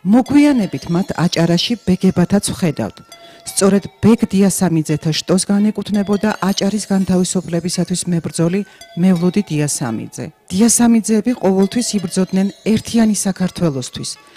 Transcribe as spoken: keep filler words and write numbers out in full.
მოგვიანებით მათ აჭარაში ბეგებათაც ვხედავთ. სწორედ ბეგ დიასამიძეთა შტოს განეკუთვნებოდა აჭარის განთავისუფლებისათვის მებრძოლი მევლუდი დიასამიძე. დიასამიძეები ყოველთვის იბრძოდნენ ერთიანი საქართველოსთვის.